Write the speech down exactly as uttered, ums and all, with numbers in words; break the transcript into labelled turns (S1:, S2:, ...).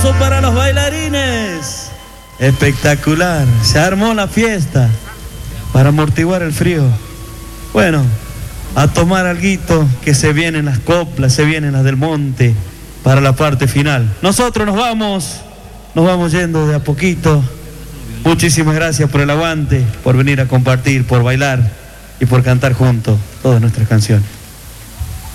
S1: aplauso para los bailarines. Espectacular, se armó la fiesta para amortiguar el frío. Bueno, a tomar alguito, que se vienen las coplas, se vienen las del monte para la parte final. Nosotros nos vamos, nos vamos yendo de a poquito. Muchísimas gracias por el aguante, por venir a compartir, por bailar y por cantar juntos todas nuestras canciones.